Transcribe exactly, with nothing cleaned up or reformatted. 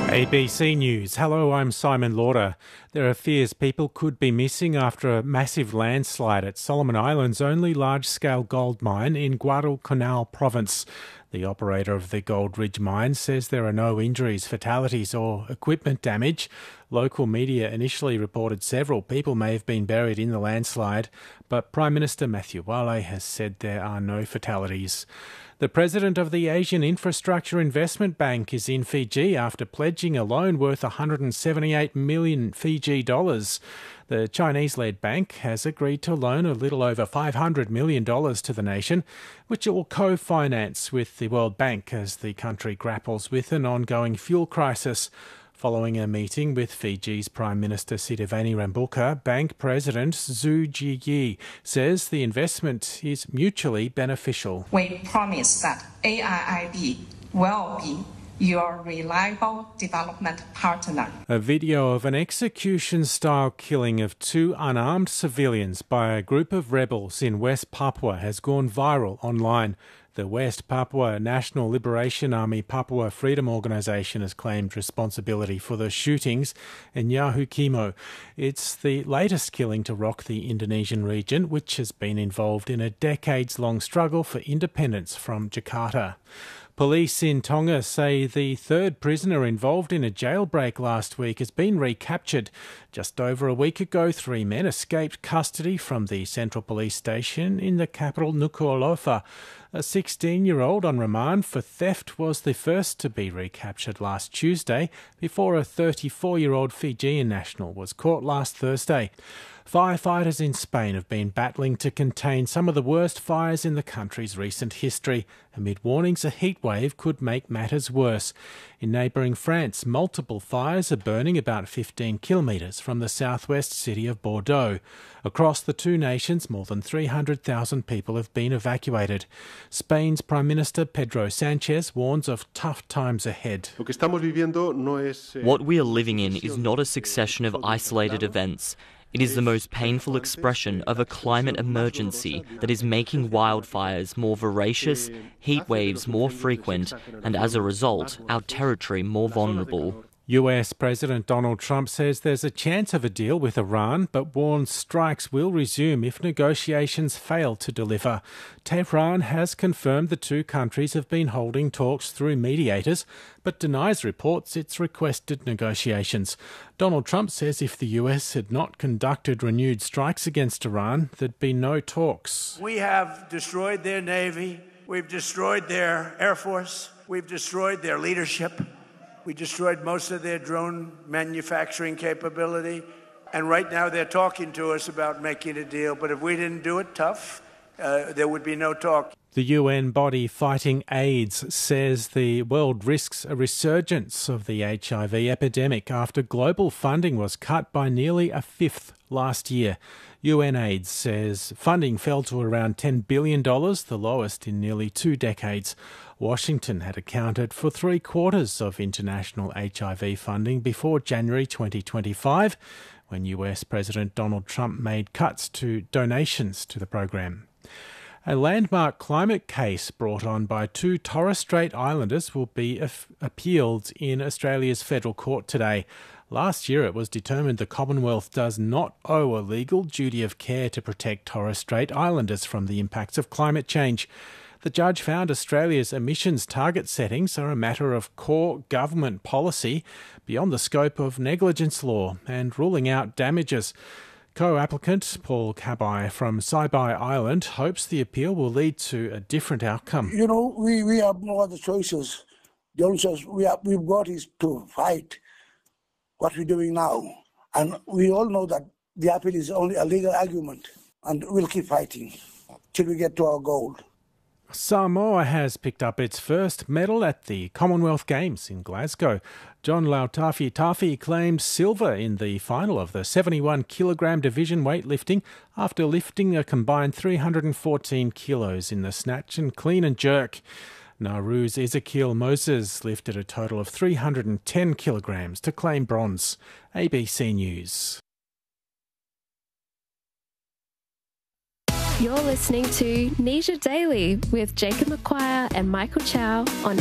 A B C News. Hello, I'm Simon Lauder. There are fears people could be missing after a massive landslide at Solomon Islands' only large-scale gold mine in Guadalcanal province. The operator of the Gold Ridge mine says there are no injuries, fatalities or equipment damage. Local media initially reported several people may have been buried in the landslide, but Prime Minister Matthew Wale has said there are no fatalities. The president of the Asian Infrastructure Investment Bank is in Fiji after pledging a loan worth one hundred seventy-eight million Fiji dollars. The Chinese-led bank has agreed to loan a little over five hundred million dollars to the nation, which it will co-finance with the World Bank as the country grapples with an ongoing fuel crisis. Following a meeting with Fiji's Prime Minister Sitiveni Rabuka, Bank President Zhu Jiyi says the investment is mutually beneficial. We promise that A I I B will be your reliable development partner. A video of an execution-style killing of two unarmed civilians by a group of rebels in West Papua has gone viral online. The West Papua National Liberation Army Papua Freedom Organisation has claimed responsibility for the shootings in Yahukimo. It's the latest killing to rock the Indonesian region, which has been involved in a decades-long struggle for independence from Jakarta. Police in Tonga say the third prisoner involved in a jailbreak last week has been recaptured. Just over a week ago, three men escaped custody from the Central Police Station in the capital Nuku'alofa. A sixteen-year-old on remand for theft was the first to be recaptured last Tuesday, before a thirty-four-year-old Fijian national was caught last Thursday. Firefighters in Spain have been battling to contain some of the worst fires in the country's recent history, amid warnings a heatwave could make matters worse. In neighbouring France, multiple fires are burning about fifteen kilometres from the southwest city of Bordeaux. Across the two nations, more than three hundred thousand people have been evacuated. Spain's Prime Minister Pedro Sanchez warns of tough times ahead. What we are living in is not a succession of isolated events. It is the most painful expression of a climate emergency that is making wildfires more voracious, heat waves more frequent, and as a result, our territory more vulnerable. U S President Donald Trump says there's a chance of a deal with Iran, but warns strikes will resume if negotiations fail to deliver. Tehran has confirmed the two countries have been holding talks through mediators, but denies reports it's requested negotiations. Donald Trump says if the U S had not conducted renewed strikes against Iran, there'd be no talks. We have destroyed their navy. We've destroyed their air force. We've destroyed their leadership. We destroyed most of their drone manufacturing capability. And right now they're talking to us about making a deal. But if we didn't do it tough, uh, there would be no talk. The U N body fighting AIDS says the world risks a resurgence of the H I V epidemic after global funding was cut by nearly a fifth last year. UNAIDS says funding fell to around ten billion dollars, the lowest in nearly two decades. Washington had accounted for three quarters of international H I V funding before January twenty twenty-five, when U S President Donald Trump made cuts to donations to the program. A landmark climate case brought on by two Torres Strait Islanders will be appealed in Australia's federal court today. Last year it was determined the Commonwealth does not owe a legal duty of care to protect Torres Strait Islanders from the impacts of climate change. The judge found Australia's emissions target settings are a matter of core government policy beyond the scope of negligence law and ruling out damages. Co-applicant Paul Cabai from Saibai Island hopes the appeal will lead to a different outcome. You know, we, we have no other choices. The only choice we have, we've got is to fight what we're doing now. And we all know that the appeal is only a legal argument, and we'll keep fighting till we get to our goal. Samoa has picked up its first medal at the Commonwealth Games in Glasgow. John Lautafi Tafi claimed silver in the final of the seventy-one kilogram division weightlifting after lifting a combined three hundred fourteen kilos in the snatch and clean and jerk. Nauru's Ezekiel Moses lifted a total of three hundred ten kilograms to claim bronze. A B C News. You're listening to Nisha Daily with Jacob McQuire and Michael Chow on